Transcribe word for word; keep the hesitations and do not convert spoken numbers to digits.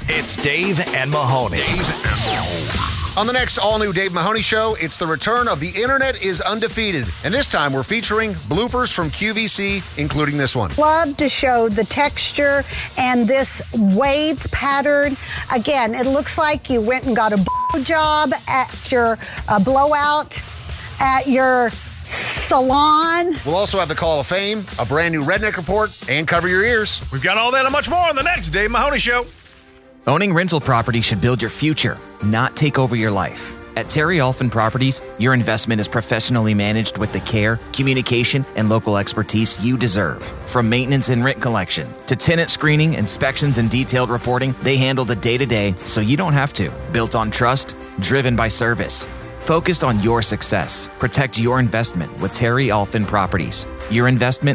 It's Dave and Mahoney. Dave and Mahoney. On the next all-new Dave Mahoney Show, it's the return of The Internet is Undefeated. And this time, we're featuring bloopers from Q V C, including this one. Love to show the texture and this wave pattern. Again, it looks like you went and got a blow job at your uh, blowout at your salon. We'll also have the Call of Fame, a brand new Redneck Report, and Cover Your Ears. We've got all that and much more on the next Dave Mahoney Show. Owning rental property should build your future, not take over your life. At Terry Alphin Properties, your investment is professionally managed with the care, communication, and local expertise you deserve. From maintenance and rent collection to tenant screening, inspections, and detailed reporting, they handle the day-to-day so you don't have to. Built on trust, driven by service. Focused on your success. Protect your investment with Terry Alphin Properties. Your investment